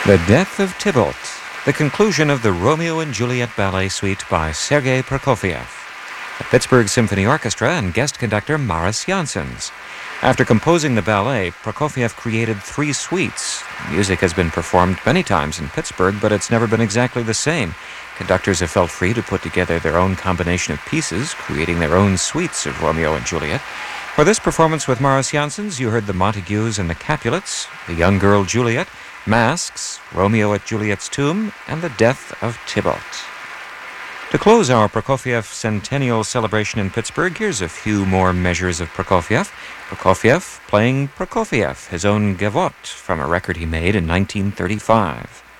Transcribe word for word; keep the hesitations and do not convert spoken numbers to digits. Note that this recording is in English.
The Death of Tybalt, the conclusion of the Romeo and Juliet Ballet Suite by Sergei Prokofiev. The Pittsburgh Symphony Orchestra and guest conductor Maris Janssens. After composing the ballet, Prokofiev created three suites. Music has been performed many times in Pittsburgh, but it's never been exactly the same. Conductors have felt free to put together their own combination of pieces, creating their own suites of Romeo and Juliet. For this performance with Maris Janssens, you heard the Montagues and the Capulets, the Young Girl Juliet, Masks, Romeo at Juliet's Tomb, and the Death of Tybalt. To close our Prokofiev centennial celebration in Pittsburgh, here's a few more measures of Prokofiev. Prokofiev playing Prokofiev, his own gavotte from a record he made in nineteen thirty-five.